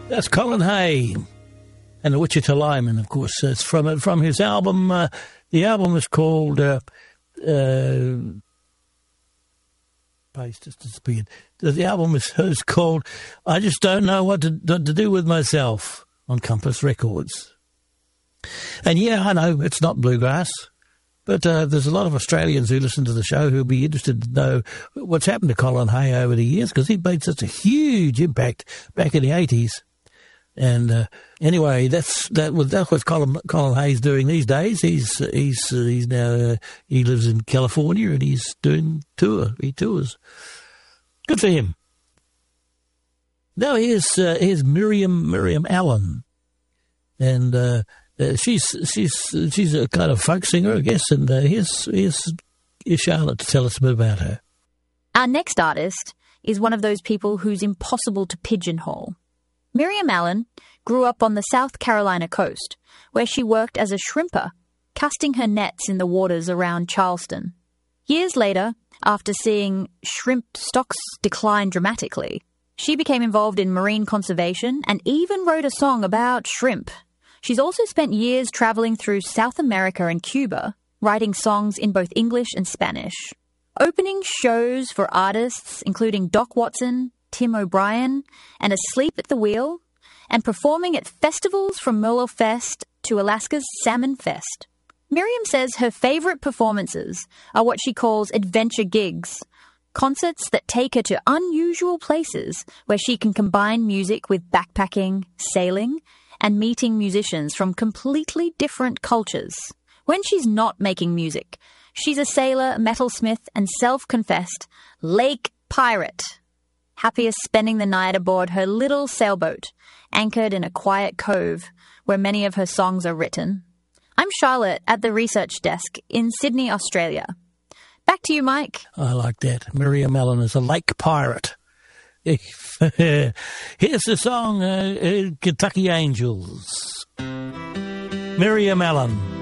That's Colin Hay and the Wichita Lineman, of course. It's from his album. The album is called... Page just disappeared. The album is called I Just Don't Know What to Do With Myself on Compass Records. And yeah, I know it's not bluegrass, but there's a lot of Australians who listen to the show who'll be interested to know what's happened to Colin Hay over the years, because he made such a huge impact back in the 80s. And anyway, that's what Colin Hay's doing these days. He's now he lives in California and he's doing He tours. Good for him. Now here's Miriam Allen, and she's a kind of folk singer, I guess. And here's Charlotte to tell us a bit about her. Our next artist is one of those people who's impossible to pigeonhole. Miriam Allen grew up on the South Carolina coast, where she worked as a shrimper, casting her nets in the waters around Charleston. Years later, after seeing shrimp stocks decline dramatically, she became involved in marine conservation and even wrote a song about shrimp. She's also spent years traveling through South America and Cuba, writing songs in both English and Spanish. Opening shows for artists including Doc Watson, Tim O'Brien, and Asleep at the Wheel, and performing at festivals from Merlot Fest to Alaska's Salmon Fest. Miriam says her favourite performances are what she calls adventure gigs, concerts that take her to unusual places where she can combine music with backpacking, sailing, and meeting musicians from completely different cultures. When she's not making music, she's a sailor, metalsmith, and self-confessed lake pirate, happiest spending the night aboard her little sailboat, anchored in a quiet cove where many of her songs are written. I'm Charlotte at the research desk in Sydney, Australia. Back to you, Mike. I like that. Miriam Allen is a lake pirate. Here's the song, Kentucky Angels. Miriam Allen.